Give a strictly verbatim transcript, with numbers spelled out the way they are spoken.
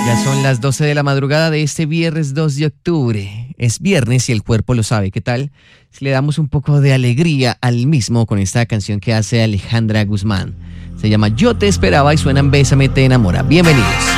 Ya son las doce de la madrugada de este viernes dos de octubre. Es viernes y el cuerpo lo sabe. ¿Qué tal si le damos un poco de alegría al mismo con esta canción que hace Alejandra Guzmán? Se llama Yo te esperaba y suena en Bésame te enamora. Bienvenidos.